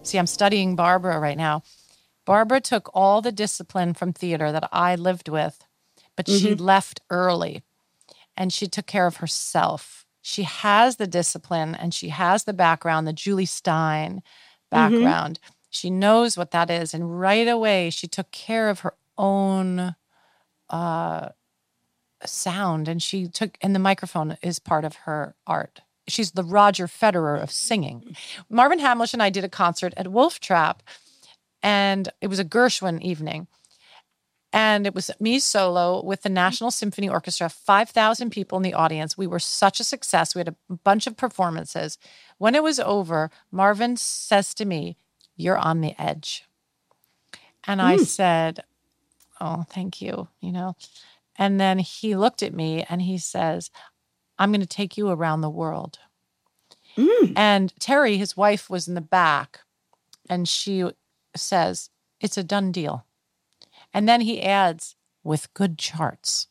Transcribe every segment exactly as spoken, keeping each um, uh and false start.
see, I'm studying Barbara right now. Barbara took all the discipline from theater that I lived with, but she Mm-hmm. left early and she took care of herself. She has the discipline and she has the background, the Julie Stein Mm-hmm. background. She knows what that is. And right away, she took care of her own uh, sound. And she took, and the microphone is part of her art. She's the Roger Federer of singing. Marvin Hamlish and I did a concert at Wolf Trap, and it was a Gershwin evening. And it was me solo with the National Symphony Orchestra, five thousand people in the audience. We were such a success. We had a bunch of performances. When it was over, Marvin says to me, "You're on the edge." And I Mm. said, "Oh, thank you," you know. And then he looked at me and he says, "I'm going to take you around the world." Mm. And Terry, his wife, was in the back, and she says, "It's a done deal." And then he adds, "with good charts."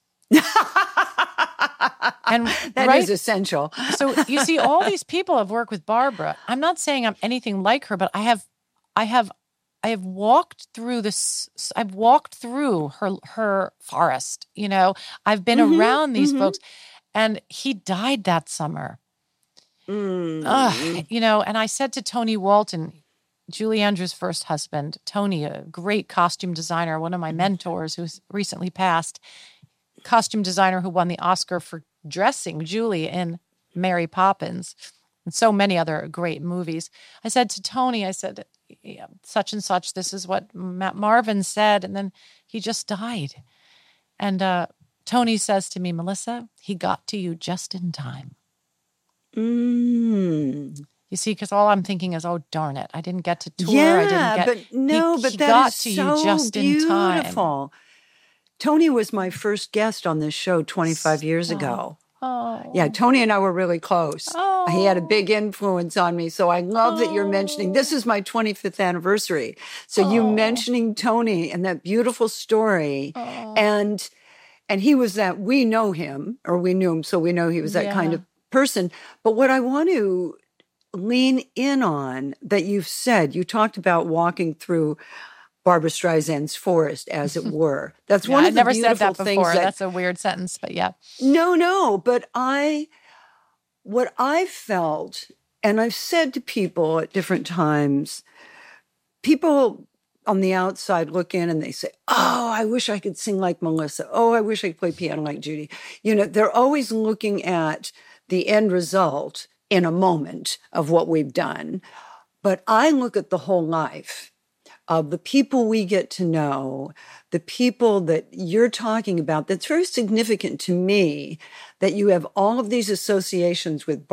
And that right? is essential. So you see, all these people have worked with Barbara. I'm not saying I'm anything like her, but I have, I have, I have walked through this. I've walked through her her forest. You know, I've been Mm-hmm, around these mm-hmm. folks, and he died that summer. Mm. Ugh, you know, and I said to Tony Walton, Julie Andrews' first husband, Tony, a great costume designer, one of my mentors who's recently passed, costume designer who won the Oscar for dressing Julie in Mary Poppins and so many other great movies. I said to Tony, I said, yeah, such and such, this is what Matt Marvin said. And then he just died. And uh, Tony says to me, "Melissa, he got to you just in time." Mm. You see, because all I'm thinking is, oh, darn it, I didn't get to tour. Yeah, I didn't get, but no, he, but he that got is to so you just beautiful. in time. Tony was my first guest on this show twenty-five years Oh. ago. Oh. Yeah, Tony and I were really close. Oh. He had a big influence on me. So I love oh. that you're mentioning, this is my twenty-fifth anniversary. So oh. you mentioning Tony and that beautiful story. Oh. And and he was that, we know him, or we knew him, so we know he was that yeah. kind of person. But what I want to lean in on that you've said, you talked about walking through Barbra Streisand's forest, as it were. That's yeah, one of I've the never beautiful said that things. before. That, That's a weird sentence, but yeah. No, no. But I, what I felt, and I've said to people at different times, people on the outside look in and they say, "Oh, I wish I could sing like Melissa. Oh, I wish I could play piano like Judy." You know, they're always looking at the end result in a moment of what we've done. But I look at the whole life of the people we get to know, the people that you're talking about. That's very significant to me, that you have all of these associations with